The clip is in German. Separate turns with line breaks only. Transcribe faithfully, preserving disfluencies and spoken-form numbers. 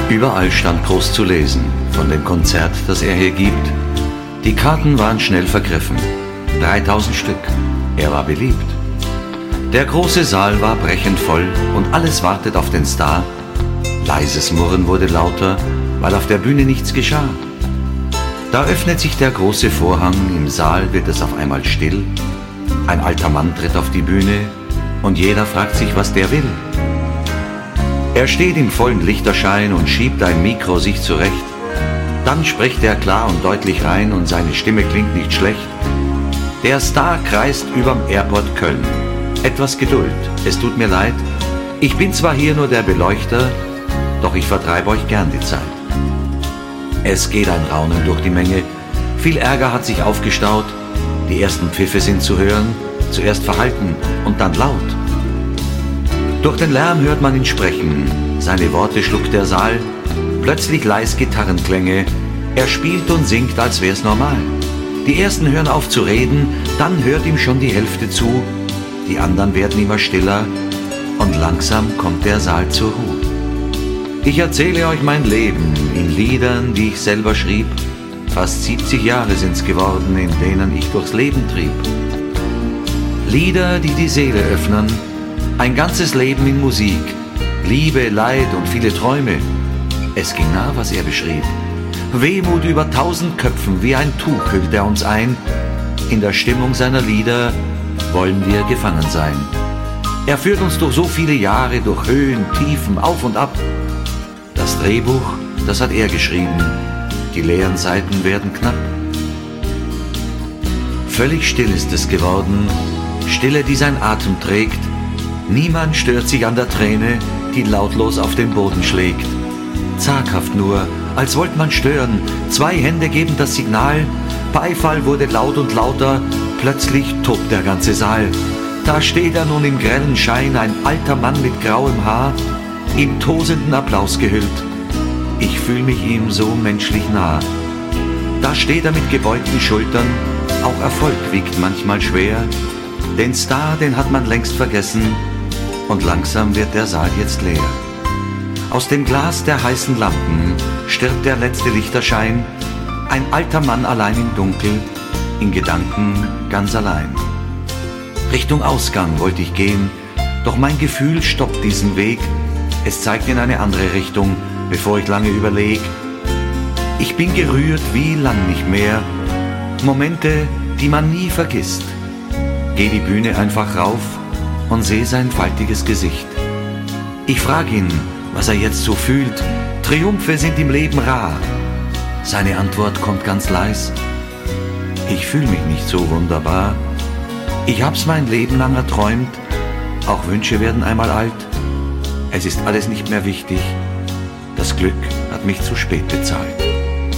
Überall stand groß zu lesen von dem Konzert, das er hier gibt. Die Karten waren schnell vergriffen, dreitausend Stück. Er war beliebt. Der große Saal war brechend voll und alles wartet auf den Star. Leises Murren wurde lauter, weil auf der Bühne nichts geschah. Da öffnet sich der große Vorhang, im Saal wird es auf einmal still. Ein alter Mann tritt auf die Bühne und jeder fragt sich, was der will. Er steht im vollen Lichterschein und schiebt ein Mikro sich zurecht. Dann spricht er klar und deutlich rein und seine Stimme klingt nicht schlecht. Der Star kreist überm Airport Köln. Etwas Geduld, es tut mir leid. Ich bin zwar hier nur der Beleuchter, doch ich vertreibe euch gern die Zeit. Es geht ein Raunen durch die Menge. Viel Ärger hat sich aufgestaut. Die ersten Pfiffe sind zu hören, zuerst verhalten und dann laut. Durch den Lärm hört man ihn sprechen, seine Worte schluckt der Saal. Plötzlich leis Gitarrenklänge, er spielt und singt, als wär's normal. Die ersten hören auf zu reden, dann hört ihm schon die Hälfte zu. Die anderen werden immer stiller und langsam kommt der Saal zur Ruhe. Ich erzähle euch mein Leben in Liedern, die ich selber schrieb. Fast siebzig Jahre sind's geworden, in denen ich durchs Leben trieb. Lieder, die die Seele öffnen, ein ganzes Leben in Musik, Liebe, Leid und viele Träume. Es ging nah, was er beschrieb. Wehmut über tausend Köpfen, wie ein Tuch hüllt er uns ein. In der Stimmung seiner Lieder wollen wir gefangen sein. Er führt uns durch so viele Jahre, durch Höhen, Tiefen, auf und ab. Das Drehbuch, das hat er geschrieben, die leeren Seiten werden knapp. Völlig still ist es geworden, Stille, die sein Atem trägt. Niemand stört sich an der Träne, die lautlos auf den Boden schlägt. Zaghaft nur, als wollte man stören, zwei Hände geben das Signal. Beifall wurde laut und lauter, plötzlich tobt der ganze Saal. Da steht er nun im grellen Schein, ein alter Mann mit grauem Haar, im tosenden Applaus gehüllt. Ich fühl mich ihm so menschlich nah. Da steht er mit gebeugten Schultern, auch Erfolg wiegt manchmal schwer. Den Star, den hat man längst vergessen, und langsam wird der Saal jetzt leer. Aus dem Glas der heißen Lampen stirbt der letzte Lichterschein. Ein alter Mann allein im Dunkel, in Gedanken ganz allein. Richtung Ausgang wollte ich gehen, doch mein Gefühl stoppt diesen Weg. Es zeigt in eine andere Richtung, bevor ich lange überleg. Ich bin gerührt wie lang nicht mehr. Momente, die man nie vergisst. Geh die Bühne einfach rauf und seh sein faltiges Gesicht. Ich frag ihn, was er jetzt so fühlt. Triumphe sind im Leben rar. Seine Antwort kommt ganz leis. Ich fühl mich nicht so wunderbar. Ich hab's mein Leben lang erträumt. Auch Wünsche werden einmal alt. Es ist alles nicht mehr wichtig. Das Glück hat mich zu spät bezahlt.